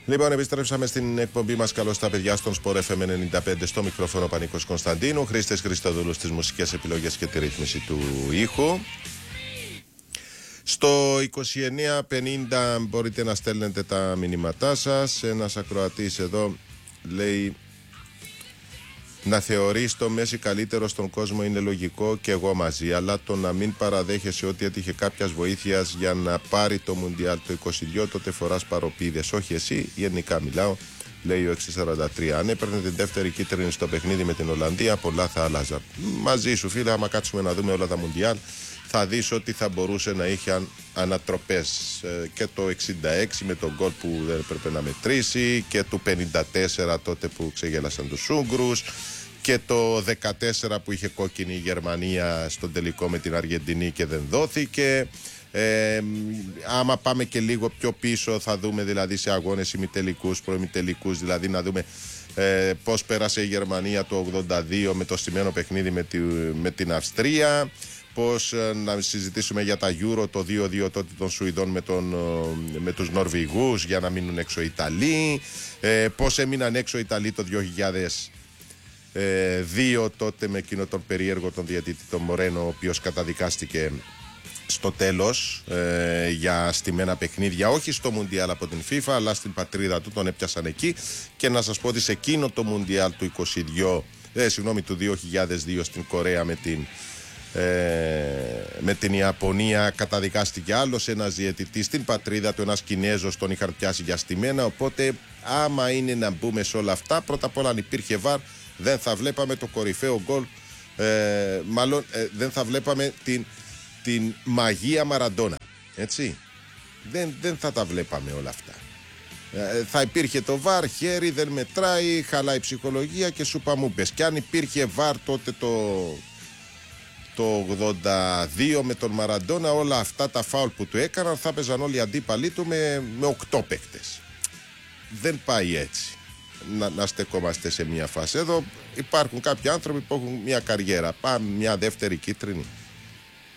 Λοιπόν, επιστρέψαμε στην εκπομπή μας. Καλώς τα παιδιά στον Sport FM 95, στο μικρόφωνο Πανίκος Κωνσταντίνου. Χρήστες Χριστοδούλου στις μουσικές επιλογές και τη ρύθμιση του ήχου. Στο 2950 μπορείτε να στέλνετε τα μηνύματά σας. Ένας ακροατής εδώ λέει: να θεωρείς το Μέση καλύτερο στον κόσμο είναι λογικό και εγώ μαζί, αλλά το να μην παραδέχεσαι ότι έτυχε κάποιας βοήθειας για να πάρει το Μουντιάλ το 22, τότε φοράς παροπίδες. Όχι εσύ, γενικά μιλάω, λέει ο 643. Αν έπαιρνε την δεύτερη κίτρινη στο παιχνίδι με την Ολλανδία, πολλά θα άλλαζαν. Μαζί σου, φίλε, άμα κάτσουμε να δούμε όλα τα Μουντιάλ, θα δεις ότι θα μπορούσε να είχε ανατροπές. Και το 66 με τον γκολ που δεν έπρεπε να μετρήσει, και το 54 τότε που ξεγέλασαν τους Ούγγρους, και το 14 που είχε κόκκινη η Γερμανία στον τελικό με την Αργεντινή και δεν δόθηκε. Άμα πάμε και λίγο πιο πίσω θα δούμε δηλαδή σε αγώνες ημιτελικούς, προημιτελικούς, δηλαδή να δούμε πώς πέρασε η Γερμανία το 82 με το στημένο παιχνίδι με την Αυστρία, πώς να συζητήσουμε για τα Euro το 2-2 τότε των Σουηδών με τους Νορβηγούς για να μείνουν έξω οι Ιταλοί, πώς έμειναν έξω οι Ιταλοί το 2002 τότε με εκείνο τον περίεργο τον διαιτητή τον Μορένο, ο οποίος καταδικάστηκε στο τέλος για στημένα παιχνίδια, όχι στο Μουντιάλ από την FIFA αλλά στην πατρίδα του, τον έπιασαν εκεί. Και να σας πω ότι σε εκείνο το Μουντιάλ του 2002 στην Κορέα με την Ιαπωνία καταδικάστηκε άλλος ένας διαιτητής στην πατρίδα του, ένας Κινέζος, τον είχαν πιάσει για στημένα. Οπότε άμα είναι να μπούμε σε όλα αυτά, πρώτα απ' όλα αν υπήρχε βαρ δεν θα βλέπαμε το κορυφαίο γκολ, μάλλον δεν θα βλέπαμε την μαγεία Μαραντόνα, έτσι. Δεν θα τα βλέπαμε όλα αυτά. Θα υπήρχε το βαρ, χέρι δεν μετράει, χαλάει ψυχολογία και σούπα μου πες. Και αν υπήρχε βαρ τότε το 82 με τον Μαραντόνα, όλα αυτά τα φάουλ που του έκαναν θα παίζαν όλοι οι αντίπαλοι του με 8 παίκτες. Δεν πάει έτσι να στεκόμαστε σε μια φάση. Εδώ υπάρχουν κάποιοι άνθρωποι που έχουν μια καριέρα. Πάμε μια δεύτερη κίτρινη.